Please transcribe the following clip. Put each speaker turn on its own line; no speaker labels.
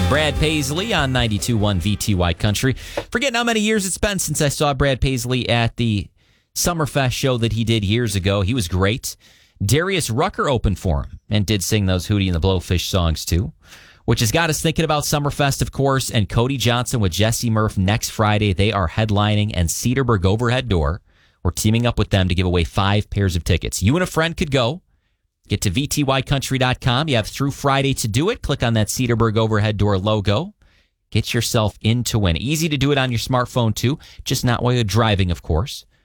Brad Paisley on 92.1 VTY Country. Forgetting how many years it's been since I saw Brad Paisley at the Summerfest show that he did years ago. He was great. Darius Rucker opened for him and did sing those Hootie and the Blowfish songs too, which has got us thinking about Summerfest, of course, and Cody Johnson with Jesse Murph next Friday. They are headlining, and Cedarburg Overhead Door. We're teaming up with them to give away 5 pairs of tickets. You and a friend could go. Get to VTYcountry.com. You have through Friday to do it. Click on that Cedarburg Overhead Door logo. Get yourself in to win. Easy to do it on your smartphone, too. Just not while you're driving, of course.